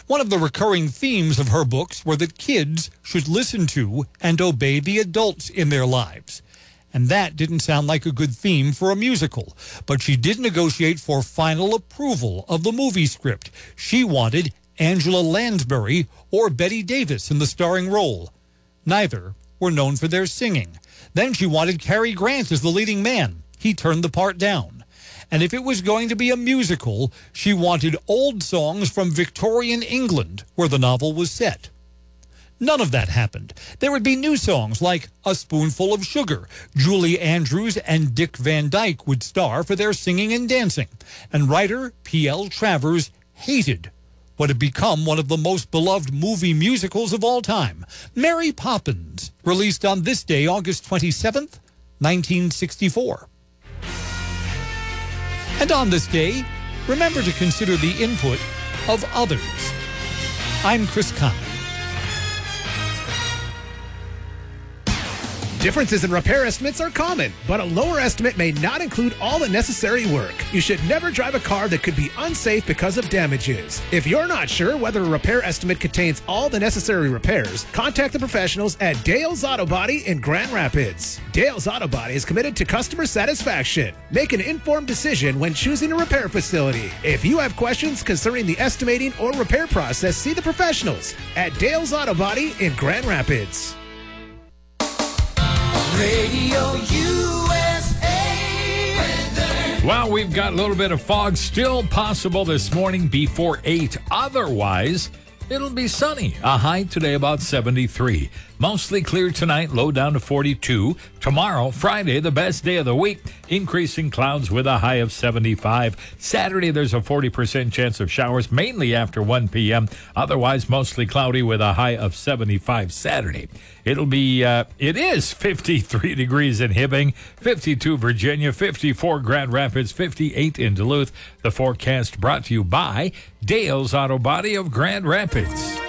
One of the recurring themes of her books were that kids should listen to and obey the adults in their lives. And that didn't sound like a good theme for a musical. But she did negotiate for final approval of the movie script. She wanted Angela Lansbury or Bette Davis in the starring role. Neither were known for their singing. Then she wanted Cary Grant as the leading man. He turned the part down. And if it was going to be a musical, she wanted old songs from Victorian England, where the novel was set. None of that happened. There would be new songs like A Spoonful of Sugar. Julie Andrews and Dick Van Dyke would star for their singing and dancing. And writer P.L. Travers hated what had become one of the most beloved movie musicals of all time, Mary Poppins, released on this day, August 27th, 1964. And on this day, remember to consider the input of others. I'm Chris Conley. Differences in repair estimates are common, but a lower estimate may not include all the necessary work. You should never drive a car that could be unsafe because of damages. If you're not sure whether a repair estimate contains all the necessary repairs, contact the professionals at Dale's Auto Body in Grand Rapids. Dale's Auto Body is committed to customer satisfaction. Make an informed decision when choosing a repair facility. If you have questions concerning the estimating or repair process, see the professionals at Dale's Auto Body in Grand Rapids. Radio USA weather. Well, we've got a little bit of fog still possible this morning before 8. Otherwise, it'll be sunny. A high today about 73. Mostly clear tonight, low down to 42. Tomorrow, Friday, the best day of the week. Increasing clouds with a high of 75. Saturday, there's a 40% chance of showers, mainly after 1 p.m. Otherwise, mostly cloudy with a high of 75 Saturday. It is 53 degrees in Hibbing, 52 Virginia, 54 Grand Rapids, 58 in Duluth. The forecast brought to you by Dale's Auto Body of Grand Rapids.